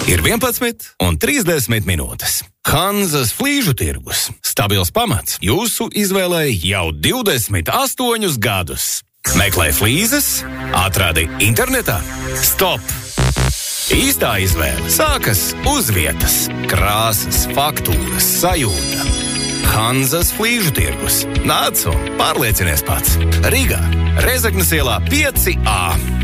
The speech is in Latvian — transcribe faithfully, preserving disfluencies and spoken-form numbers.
Ir vienpadsmit un trīsdesmit minūtes. Hanzas flīžu tirgus. Stabils pamats jūsu izvēlei jau divdesmit astoņus gadus. Meklē flīzes, atradi internetā. Stop! Īstā izvēle sākas uz vietas. Krāsas, faktūras, sajūta. Hanzas flīžu tirgus. Nāc un pārliecinies pats. Rīgā, Rezeknes ielā pieci A.